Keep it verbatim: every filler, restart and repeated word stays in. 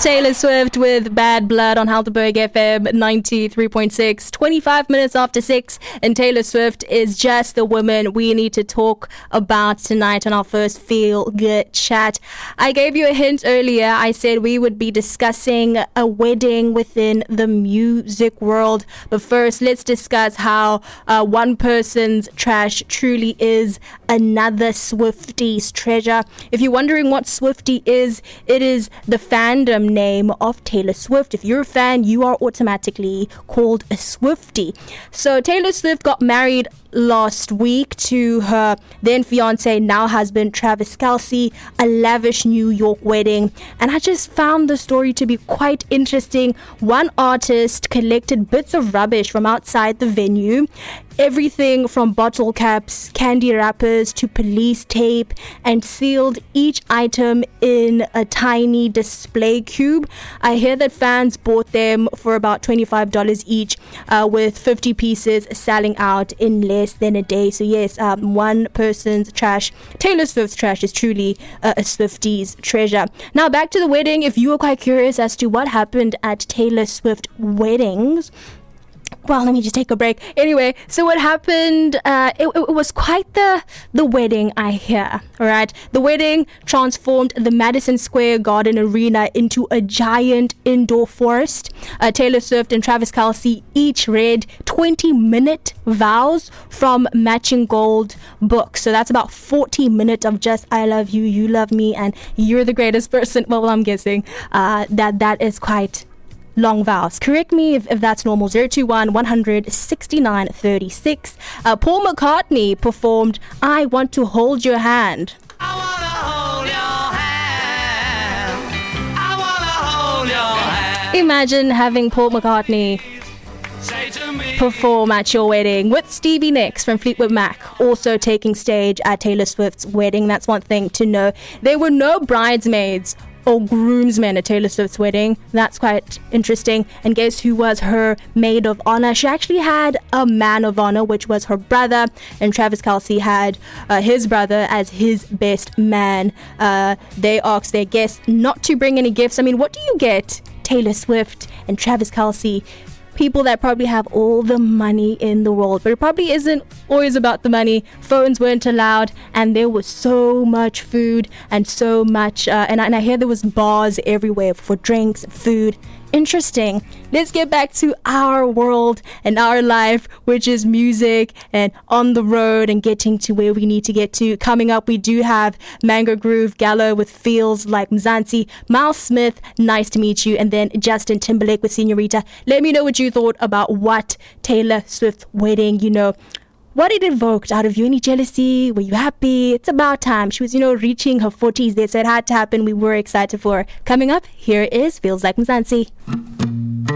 Taylor Swift with Bad Blood on Helderberg F M ninety-three point six, twenty-five minutes after six, and Taylor Swift is just the woman we need to talk about tonight on our first Feel Good Chat. I gave you a hint earlier. I said we would be discussing a wedding within the music world, but first let's discuss how uh, one person's trash truly is another Swifties treasure. If you're wondering what Swiftie is, it is the fandom name of Taylor Swift. If you're a fan, you are automatically called a Swiftie. So Taylor Swift got married last week to her then fiance, now husband, Travis Kelce, a lavish New York wedding. And I just found the story to be quite interesting. One artist collected bits of rubbish from outside the venue, everything from bottle caps, candy wrappers to police tape, and sealed each item in a tiny display cube. I hear that fans bought them for about twenty-five dollars each, uh, with fifty pieces selling out in less than a day. So yes, um, one person's trash, Taylor Swift's trash, is truly uh, a Swiftie's treasure. Now back to the wedding. If you were quite curious as to what happened at Taylor Swift weddings, well, let me just take a break. Anyway, so what happened, uh, it, it was quite the the wedding, I hear, all right? The wedding transformed the Madison Square Garden Arena into a giant indoor forest. Uh, Taylor Swift and Travis Kelce each read twenty-minute vows from matching gold books. So that's about forty minutes of just, I love you, you love me, and you're the greatest person. Well, I'm guessing uh, that that is quite long vows. Correct me if, if that's normal. zero two one, one hundred, sixty-nine thirty-six. Uh, Paul McCartney performed I Want to Hold Your Hand. I wanna hold your hand. I wanna hold your hand. Imagine having Paul McCartney Say to me. perform at your wedding with Stevie Nicks from Fleetwood Mac also taking stage at Taylor Swift's wedding. That's one thing to know. There were no bridesmaids or groomsmen at Taylor Swift's wedding. That's quite interesting. And guess who was her maid of honor? She actually had a man of honor, which was her brother, and Travis Kelce had uh, his brother as his best man. Uh, they asked their guests not to bring any gifts. I mean, what do you get Taylor Swift and Travis Kelce? People that probably have all the money in the world, but it probably isn't always about the money. Phones weren't allowed, and there was so much food and so much uh, and, and I hear there was bars everywhere for drinks, food. Interesting. Let's get back to our world and our life, which is music and on the road and getting to where we need to get to. Coming up, we do have Mango Groove, Gallo with Feels Like Mzansi, Miles Smith, Nice to Meet You, and then Justin Timberlake with Senorita. Let me know what you thought about what Taylor Swift wedding, you know, what it evoked out of you. Any jealousy? Were you happy? It's about time. She was, you know, reaching her forties there, so it had to happen. We were excited for her. Coming up, here is Feels Like Mzansi.